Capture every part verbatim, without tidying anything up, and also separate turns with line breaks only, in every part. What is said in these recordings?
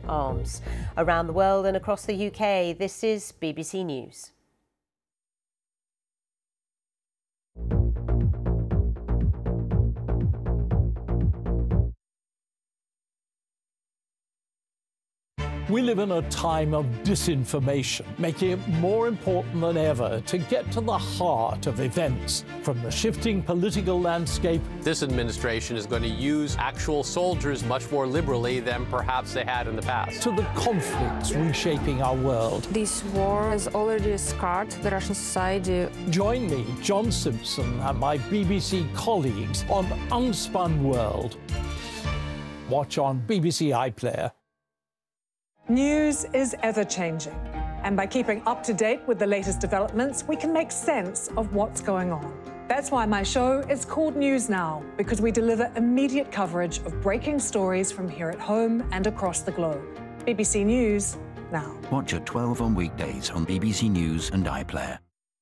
arms. Around the world and across the U K, this is B B C News.
We live in a time of disinformation, making it more important than ever to get to the heart of events, from the shifting political landscape.
This administration is going to use actual soldiers much more liberally than perhaps they had in the past.
To the conflicts reshaping our world.
This war has already scarred the Russian society.
Join me, John Simpson, and my B B C colleagues on Unspun World. Watch on B B C iPlayer.
News is ever-changing, and by keeping up to date with the latest developments, we can make sense of what's going on. That's why my show is called News Now, because we deliver immediate coverage of breaking stories from here at home and across the globe. B B C News Now.
Watch at twelve on weekdays on B B C News and iPlayer.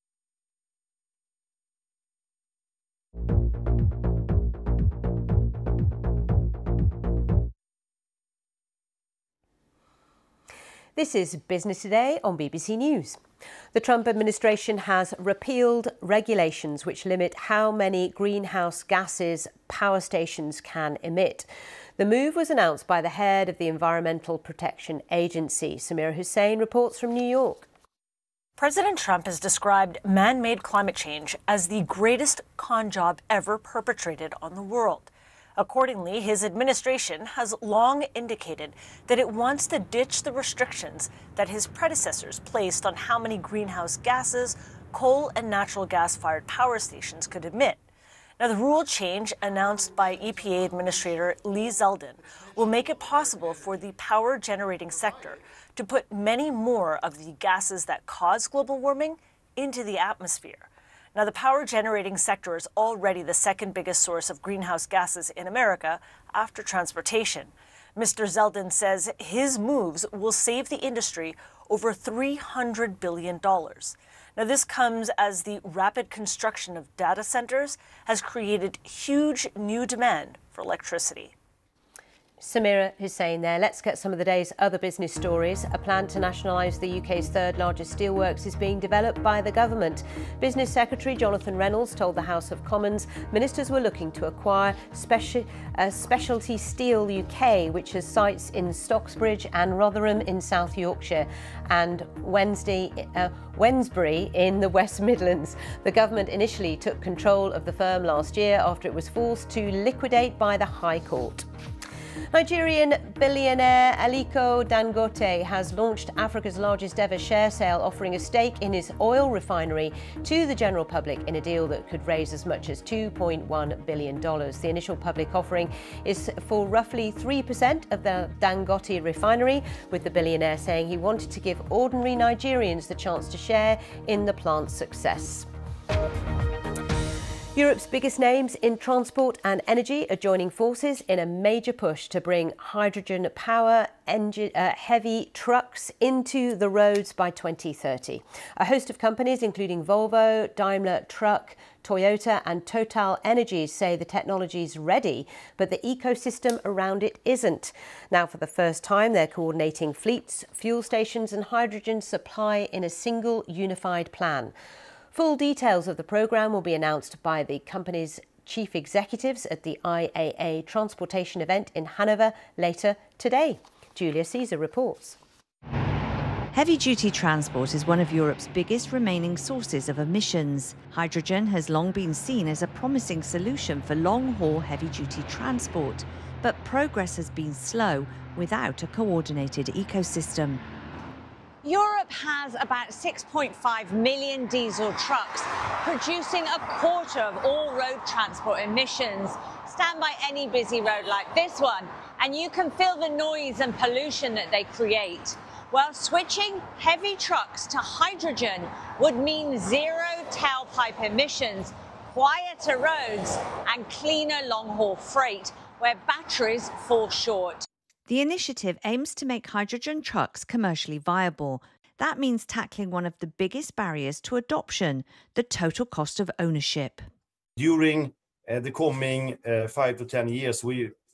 This is Business Today on B B C News. The Trump administration has repealed regulations which limit how many greenhouse gases power stations can emit. The move was announced by the head of the Environmental Protection Agency. Samira Hussain reports from New York.
President Trump has described man-made climate change as the greatest con job ever perpetrated on the world. Accordingly, his administration has long indicated that it wants to ditch the restrictions that his predecessors placed on how many greenhouse gases coal and natural gas-fired power stations could emit. Now, the rule change announced by E P A Administrator Lee Zeldin will make it possible for the power generating sector to put many more of the gases that cause global warming into the atmosphere. Now, the power generating sector is already the second biggest source of greenhouse gases in America after transportation. Mister Zeldin says his moves will save the industry over three hundred billion dollars. Now, this comes as the rapid construction of data centers has created huge new demand for electricity.
Samira Hussain there. Let's get some of the day's other business stories. A plan to nationalise the U K's third largest steelworks is being developed by the government. Business Secretary Jonathan Reynolds told the House of Commons ministers were looking to acquire Speci uh, Specialty Steel U K, which has sites in Stocksbridge and Rotherham in South Yorkshire, and Wednesday, uh, Wednesbury in the West Midlands. The government initially took control of the firm last year after it was forced to liquidate by the High Court. Nigerian billionaire Aliko Dangote has launched Africa's largest ever share sale, offering a stake in his oil refinery to the general public in a deal that could raise as much as two point one billion dollars. The initial public offering is for roughly three percent of the Dangote refinery, with the billionaire saying he wanted to give ordinary Nigerians the chance to share in the plant's success. Europe's biggest names in transport and energy are joining forces in a major push to bring hydrogen power engine, uh, heavy trucks into the roads by twenty thirty. A host of companies, including Volvo, Daimler Truck, Toyota and Total Energies, say the technology is ready, but the ecosystem around it isn't. Now, for the first time, they're coordinating fleets, fuel stations and hydrogen supply in a single unified plan. Full details of the programme will be announced by the company's chief executives at the I A A Transportation event in Hanover later today. Julia Caesar reports.
Heavy-duty transport is one of Europe's biggest remaining sources of emissions. Hydrogen has long been seen as a promising solution for long-haul heavy-duty transport, but progress has been slow without a coordinated ecosystem.
Europe has about six point five million diesel trucks, producing a quarter of all road transport emissions. Stand by any busy road like this one, and you can feel the noise and pollution that they create. Well, switching heavy trucks to hydrogen would mean zero tailpipe emissions, quieter roads, and cleaner long-haul freight, where batteries fall short.
The initiative aims to make hydrogen trucks commercially viable. That means tackling one of the biggest barriers to adoption, the total cost of ownership.
During uh, the coming uh, five to ten years, we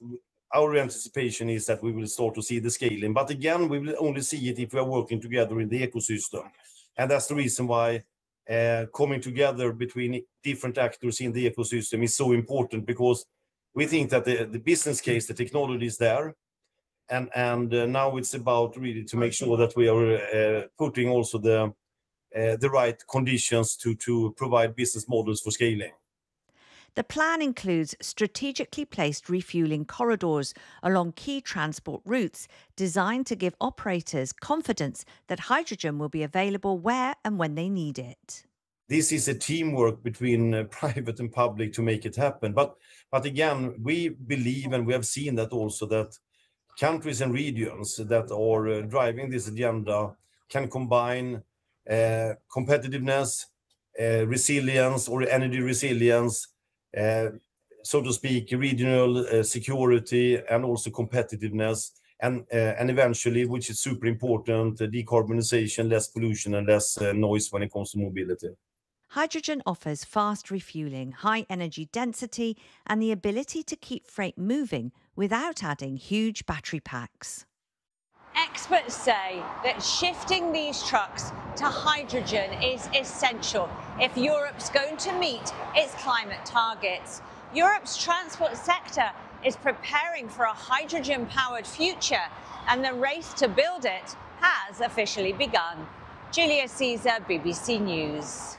our anticipation is that we will start to see the scaling. But again, we will only see it if we are working together in the ecosystem. And that's the reason why uh, coming together between different actors in the ecosystem is so important, because we think that the, the business case, the technology is there. And, and uh, now it's about really to make sure that we are uh, putting also the, uh, the right conditions to, to provide business models for scaling.
The plan includes strategically placed refueling corridors along key transport routes designed to give operators confidence that hydrogen will be available where and when they need it.
This is a teamwork between uh, private and public to make it happen. But, but again, we believe, and we have seen that also, that countries and regions that are uh, driving this agenda can combine uh, competitiveness, uh, resilience or energy resilience, Uh, so to speak, regional uh, security and also competitiveness, and uh, and eventually, which is super important, uh, decarbonization, less pollution and less uh, noise when it comes to mobility.
Hydrogen offers fast refueling, high energy density, and the ability to keep freight moving without adding huge battery packs.
Experts say that shifting these trucks to hydrogen is essential if Europe's going to meet its climate targets. Europe's transport sector is preparing for a hydrogen-powered future, and the race to build it has officially begun. Julia Caesar, B B C News.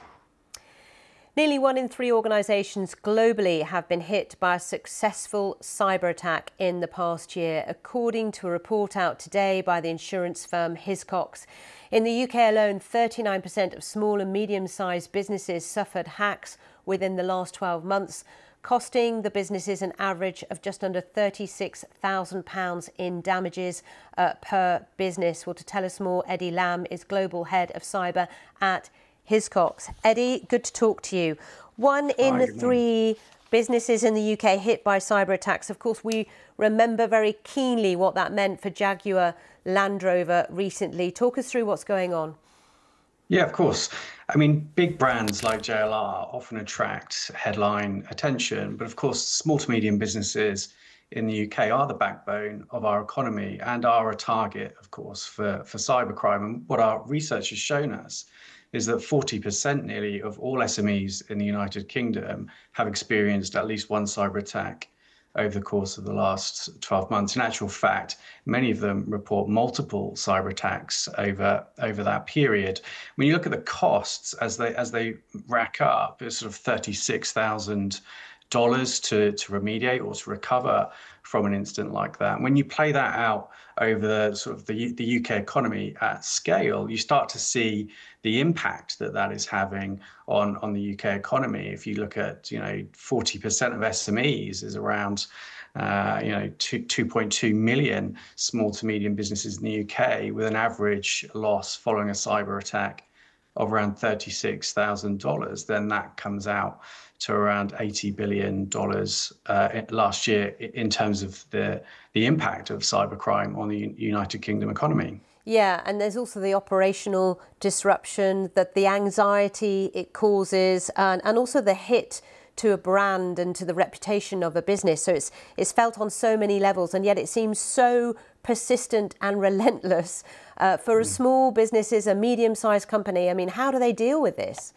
Nearly one in three organisations globally have been hit by a successful cyber attack in the past year, according to a report out today by the insurance firm Hiscox. In the U K alone, thirty-nine percent of small and medium-sized businesses suffered hacks within the last twelve months, costing the businesses an average of just under thirty-six thousand pounds in damages uh, per business. Well, to tell us more, Eddie Lamb is Global Head of Cyber at Hiscox. Eddie, good to talk to you. One in
Hi,
three businesses in the U K hit by cyber attacks. Of course, we remember very keenly what that meant for Jaguar Land Rover recently. Talk us through what's going on.
Yeah, of course. I mean, big brands like J L R often attract headline attention, but of course, small to medium businesses in the U K are the backbone of our economy and are a target, of course, for, for cybercrime. And what our research has shown us is that forty percent nearly of all S M Es in the United Kingdom have experienced at least one cyber attack over the course of the last twelve months. In actual fact, many of them report multiple cyber attacks over, over that period. When you look at the costs as they, as they rack up, it's sort of thirty-six thousand dollars to, to remediate or to recover from an incident like that. When you play that out over the sort of the, the U K economy at scale, you start to see the impact that that is having on, on the U K economy. If you look at, you know, forty percent of S M Es is around, uh, you know, two point two million small to medium businesses in the U K with an average loss following a cyber attack of around thirty-six thousand dollars, then that comes out to around eighty billion dollars uh, last year in terms of the, the impact of cybercrime on the United Kingdom economy.
Yeah, and there's also the operational disruption, that the anxiety it causes, and, and also the hit to a brand and to the reputation of a business. So it's, it's felt on so many levels, and yet it seems so persistent and relentless uh, for a small businesses, a medium-sized company. I mean, how do they deal with this?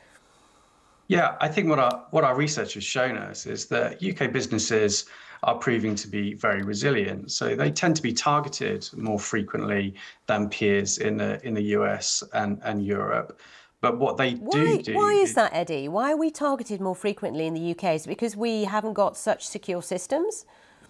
Yeah, I think what our what our research has shown us is that U K businesses are proving to be very resilient. So they tend to be targeted more frequently than peers in the in the U S and, and Europe. But what they
why,
do do...
Why is that, Eddie? Why are we targeted more frequently in the U K? Is it because we haven't got such secure systems?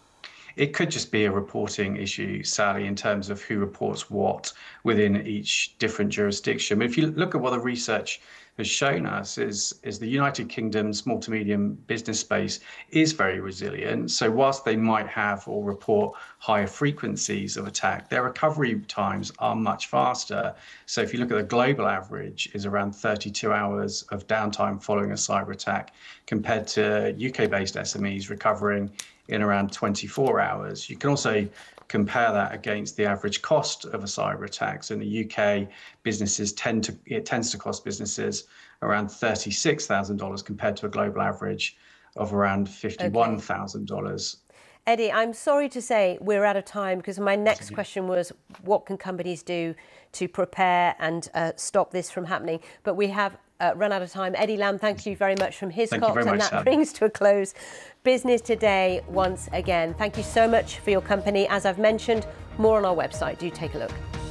It could just be a reporting issue, Sally, in terms of who reports what within each different jurisdiction. But if you look at what the research has shown us is, is the United Kingdom small to medium business space is very resilient. So whilst they might have or report higher frequencies of attack, their recovery times are much faster. So if you look at the global average is around thirty-two hours of downtime following a cyber attack compared to U K-based S M Es recovering in around twenty-four hours. You can also compare that against the average cost of a cyber attack. So in the U K, businesses tend to, it tends to cost businesses around thirty-six thousand dollars compared to a global average of around fifty-one thousand dollars.
Eddie, I'm sorry to say we're out of time because my next question was what can companies do to prepare and uh, stop this from happening? But we have uh, run out of time. Eddie Lamb, thank you very much from Hiscox. And that Sam. brings to a close Business Today once again. Thank you so much for your company. As I've mentioned, more on our website. Do take a look.